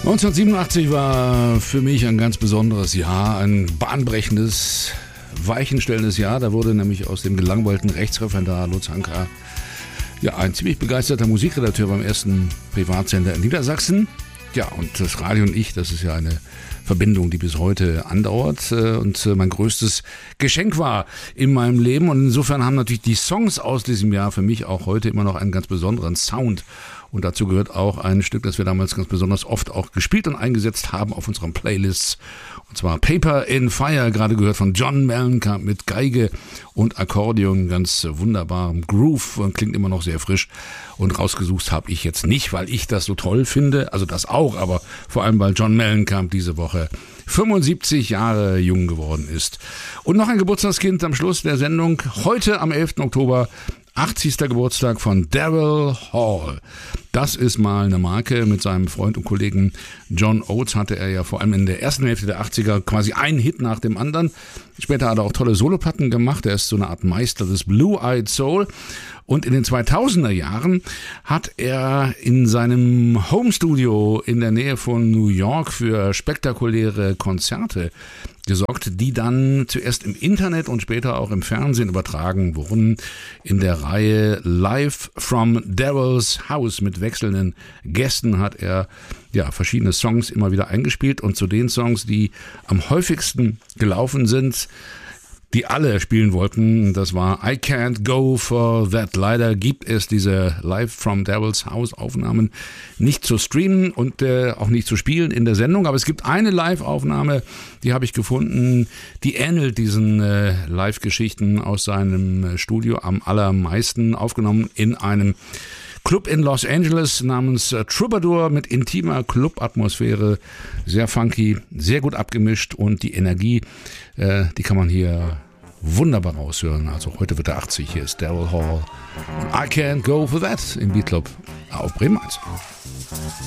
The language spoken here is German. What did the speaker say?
1987 war für mich ein ganz besonderes Jahr, ein bahnbrechendes, weichenstellendes Jahr. Da wurde nämlich aus dem gelangweilten Rechtsreferendar Lutz Hanka ein ziemlich begeisterter Musikredakteur beim ersten Privatsender in Niedersachsen. Ja, und das Radio und ich, das ist ja eine Verbindung, die bis heute andauert und mein größtes Geschenk war in meinem Leben. Und insofern haben natürlich die Songs aus diesem Jahr für mich auch heute immer noch einen ganz besonderen Sound. Und dazu gehört auch ein Stück, das wir damals ganz besonders oft auch gespielt und eingesetzt haben auf unseren Playlists. Und zwar Paper in Fire, gerade gehört von John Mellencamp mit Geige und Akkordeon, ganz wunderbarem Groove, klingt immer noch sehr frisch. Und rausgesucht habe ich jetzt nicht, weil ich das so toll finde, also das auch, aber vor allem, weil John Mellencamp diese Woche 75 Jahre jung geworden ist. Und noch ein Geburtstagskind am Schluss der Sendung, heute am 11. Oktober, 80. Geburtstag von Daryl Hall. Das ist mal eine Marke. Mit seinem Freund und Kollegen John Oates hatte er ja vor allem in der ersten Hälfte der 80er quasi einen Hit nach dem anderen. Später hat er auch tolle Soloplatten gemacht. Er ist so eine Art Meister des Blue-Eyed Soul. Und in den 2000er Jahren hat er in seinem Homestudio in der Nähe von New York für spektakuläre Konzerte gesorgt, die dann zuerst im Internet und später auch im Fernsehen übertragen wurden. In der Reihe Live from Daryl's House mit wechselnden Gästen hat er verschiedene Songs immer wieder eingespielt. Und zu den Songs, die am häufigsten gelaufen sind, die alle spielen wollten, das war I Can't Go For That. Leider gibt es diese Live from Daryl's House Aufnahmen nicht zu streamen und auch nicht zu spielen in der Sendung, aber es gibt eine Live-Aufnahme, die habe ich gefunden, die ähnelt diesen Live-Geschichten aus seinem Studio am allermeisten, aufgenommen in einem Club in Los Angeles namens Troubadour mit intimer Club-Atmosphäre, sehr funky, sehr gut abgemischt und die Energie, die kann man hier wunderbar raushören. Also heute wird er 80, hier ist Daryl Hall. I Can't Go For That im Beat Club auf Bremen 1.